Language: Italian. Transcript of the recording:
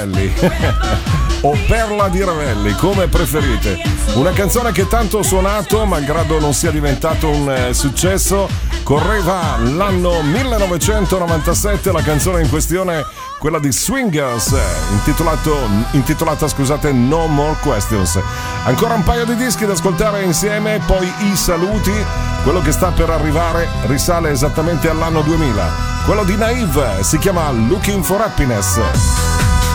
o Perla di Ravelli, come preferite. Una canzone che tanto ho suonato, malgrado non sia diventato un successo. Correva l'anno 1997, la canzone in questione, quella di Swingers, intitolata No More Questions. Ancora un paio di dischi da ascoltare insieme, poi i saluti. Quello che sta per arrivare risale esattamente all'anno 2000. Quello di Naive si chiama Looking for Happiness.